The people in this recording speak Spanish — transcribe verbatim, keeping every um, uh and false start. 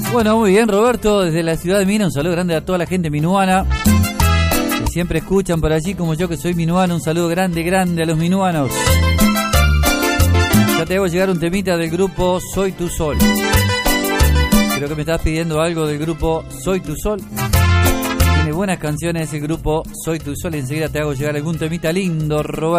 Bueno, muy bien, Roberto, desde la ciudad de Mina, un saludo grande a toda la gente minuana que siempre escuchan por allí, como yo que soy minuano. Un saludo grande, grande a los minuanos. Ya te hago llegar un temita del grupo Soy Tu Sol. Creo que me estás pidiendo algo del grupo Soy Tu Sol. Tiene buenas canciones el grupo Soy Tu Sol. Enseguida te hago llegar algún temita lindo, Roberto.